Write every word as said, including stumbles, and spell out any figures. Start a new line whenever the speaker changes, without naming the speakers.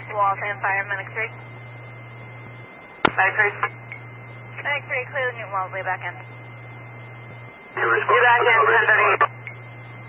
Waltham Fire, Medic three.
Medic three.
Medic three, clear the Newton Wellesley back in.
You back in, ten thirty-eight.